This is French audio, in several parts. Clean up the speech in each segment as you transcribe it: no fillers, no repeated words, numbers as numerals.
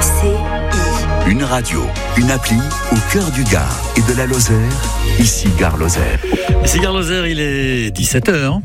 Une radio, une appli au cœur du Gard et de la Lozère. Ici Gare Lozère. Ici Gare Lozère, il est 17h.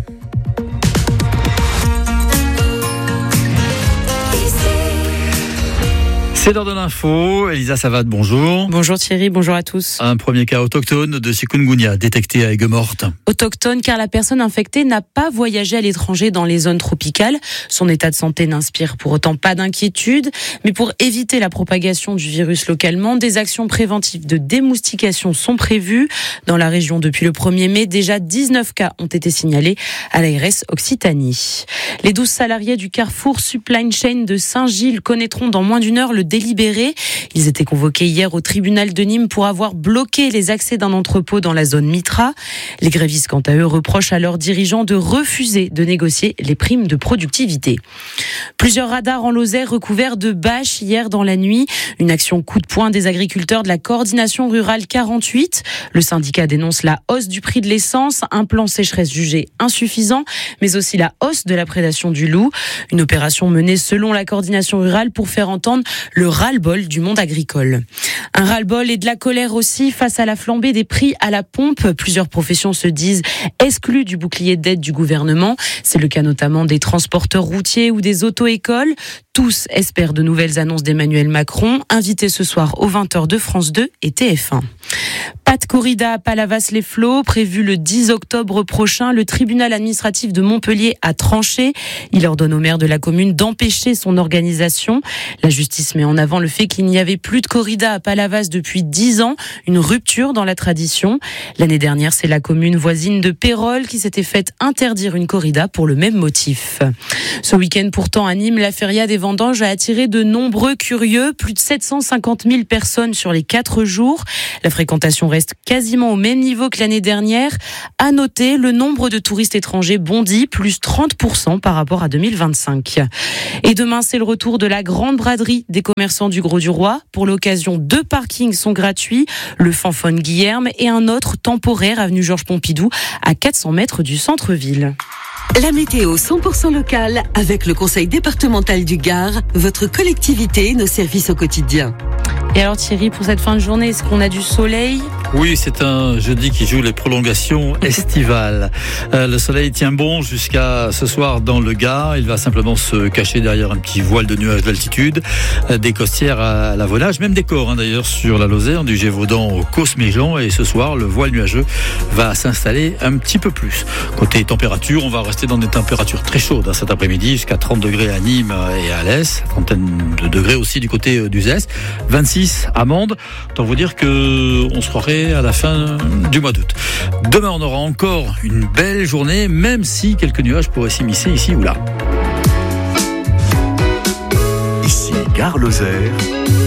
C'est l'heure de l'info. Elisa Savate, bonjour. Bonjour Thierry, bonjour à tous. Un premier cas autochtone de chikungunya détecté à Aigues-Mortes. Autochtone car la personne infectée n'a pas voyagé à l'étranger dans les zones tropicales. Son état de santé n'inspire pour autant pas d'inquiétude. Mais pour éviter la propagation du virus localement, des actions préventives de démoustication sont prévues. Dans la région depuis le 1er mai, déjà 19 cas ont été signalés à l'ARS Occitanie. Les 12 salariés du Carrefour Supply Chain de Saint-Gilles connaîtront dans moins d'une heure le délibéré. Ils étaient convoqués hier au tribunal de Nîmes pour avoir bloqué les accès d'un entrepôt dans la zone Mitra. Les grévistes, quant à eux, reprochent à leurs dirigeants de refuser de négocier les primes de productivité. Plusieurs radars en Lozère recouverts de bâches hier dans la nuit. Une action coup de poing des agriculteurs de la coordination rurale 48. Le syndicat dénonce la hausse du prix de l'essence, un plan sécheresse jugé insuffisant, mais aussi la hausse de la prédation du loup. Une opération menée selon la coordination rurale pour faire entendre le ras-le-bol du monde agricole. Un ras-le-bol et de la colère aussi face à la flambée des prix à la pompe. Plusieurs professions se disent exclues du bouclier d'aide du gouvernement. C'est le cas notamment des transporteurs routiers ou des auto-écoles. Tous espèrent de nouvelles annonces d'Emmanuel Macron, invité ce soir aux 20h de France 2 et TF1. Pas de corrida à Palavas-les-Flots, prévu le 10 octobre prochain. Le tribunal administratif de Montpellier a tranché. Il ordonne au maire de la commune d'empêcher son organisation. La justice met en avant le fait qu'il n'y avait plus de corrida à Palavas depuis 10 ans, une rupture dans la tradition. L'année dernière, c'est la commune voisine de Pérols qui s'était faite interdire une corrida pour le même motif. Ce week-end, pourtant, à Nîmes, la feria des vendanges a attiré de nombreux curieux, plus de 750 000 personnes sur les 4 jours. La fréquentation reste quasiment au même niveau que l'année dernière. À noter, le nombre de touristes étrangers bondit, plus 30% par rapport à 2025. Et demain, c'est le retour de la grande braderie des commerçants du Grau-du-Roi. Pour l'occasion, 2 parkings sont gratuits, le Fanfone Guilherme et un autre temporaire avenue Georges Pompidou à 400 mètres du centre-ville. La météo 100% locale avec le Conseil départemental du Gard, votre collectivité, nos services au quotidien. Et alors Thierry, pour cette fin de journée, est-ce qu'on a du soleil ? Oui, c'est un jeudi qui joue les prolongations estivales. Le soleil tient bon jusqu'à ce soir dans le Gard. Il va simplement se cacher derrière un petit voile de nuages d'altitude, des costières à l'avonnage, même des corps d'ailleurs sur la Lozère, du Gévaudan au Causse-Méjean. Et ce soir, le voile nuageux va s'installer un petit peu plus. Côté température, on va rester dans des températures très chaudes cet après-midi, jusqu'à 30 degrés à Nîmes et à Alès, trentaine de degrés aussi du côté d'Uzès, 26 à Mende. Autant vous dire qu'on se croirait à la fin du mois d'août. Demain, on aura encore une belle journée, même si quelques nuages pourraient s'immiscer ici ou là. Ici Gare Lozère.